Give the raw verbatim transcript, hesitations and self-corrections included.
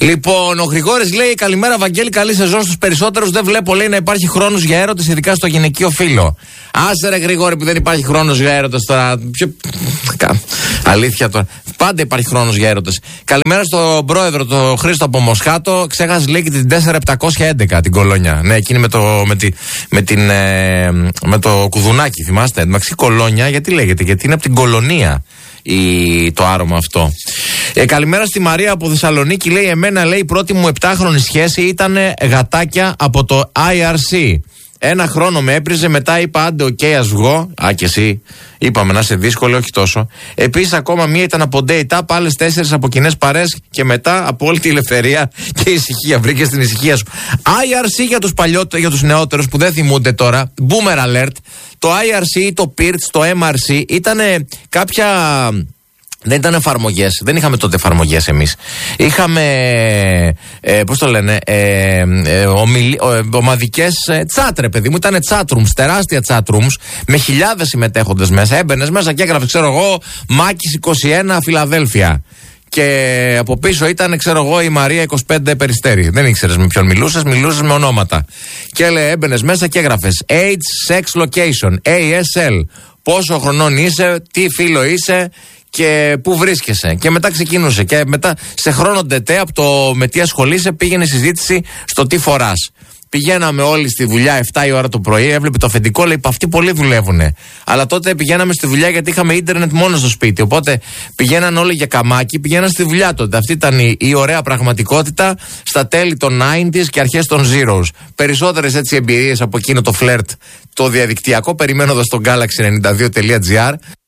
Λοιπόν, ο Γρηγόρης λέει: καλημέρα, Βαγγέλη, καλή σεζόν στους περισσότερους. Δεν βλέπω, λέει, να υπάρχει χρόνος για έρωτες, ειδικά στο γυναικείο φύλο. Άσε ρε Γρηγόρη που δεν υπάρχει χρόνος για έρωτες τώρα. Ποιο... Αλήθεια τώρα. Πάντα υπάρχει χρόνος για έρωτες. Καλημέρα στον πρόεδρο, τον Χρήστο από Μοσχάτο. Ξέχασε λέει και την τέσσερα επτακόσια έντεκα την Κολόνια. Ναι, εκείνη με το, με τη, με την, ε, με το κουδουνάκι, θυμάστε. Μαξί Κολόνια, γιατί λέγεται, γιατί είναι από την κολονία η, το άρωμα αυτό. Ε, καλημέρα στη Μαρία από Θεσσαλονίκη. Λέει: εμένα, λέει, η πρώτη μου επτάχρονη σχέση ήταν γατάκια από το άι αρ σι. Ένα χρόνο με έπριζε, μετά είπα άντε, οκ, okay, ας βγω. Α, και εσύ. Είπαμε να είσαι δύσκολο, όχι τόσο. Επίσης, ακόμα μία ήταν από date up, άλλες τέσσερις από κοινές παρές και μετά από όλη τη ελευθερία και ησυχία. Βρήκε την ησυχία σου. άι αρ σι για τους παλιότερους, για τους νεότερους που δεν θυμούνται τώρα. Boomer alert. Το άι αρ σι, το πι άι αρ τι, το εμ αρ σι ήταν κάποια. Δεν ήταν εφαρμογές, δεν είχαμε τότε εφαρμογές εμείς. Είχαμε, ε, πώς το λένε, ε, ε, ομιλ, ε, ομαδικές ε, chat, ρε παιδί μου. Ήταν chat rooms, τεράστια chat rooms, με χιλιάδες συμμετέχοντες μέσα. Έμπαινες μέσα και έγραφε, ξέρω εγώ, Μάκης είκοσι ένα, Φιλαδέλφια. Και από πίσω ήταν, ξέρω εγώ, η Μαρία είκοσι πέντε, Περιστέρι. Δεν ήξερες με ποιον μιλούσες, μιλούσες με ονόματα. Και έλεγε, έμπαινες μέσα και έγραφες age, sex, location, έι ες ελ. Πόσο χρονών είσαι, τι φίλο είσαι και πού βρίσκεσαι. Και μετά ξεκίνησε. Και μετά σε χρόνο τετέ από το με τι ασχολείσαι πήγαινε η συζήτηση στο τι φοράς. Πηγαίναμε όλοι στη δουλειά επτά η ώρα το πρωί, έβλεπε το αφεντικό, λέει: αυτοί πολλοί δουλεύουνε. Αλλά τότε πηγαίναμε στη δουλειά γιατί είχαμε ίντερνετ μόνο στο σπίτι. Οπότε πηγαίναν όλοι για καμάκι, πηγαίναν στη δουλειά τότε. Αυτή ήταν η, η ωραία πραγματικότητα στα τέλη των ενενήντα και αρχές των Zeros. Περισσότερες έτσι εμπειρίες από εκείνο το φλερτ το διαδικτυακό περιμένοντας τον Galaxy ενενήντα δύο τελεία τζι άρ.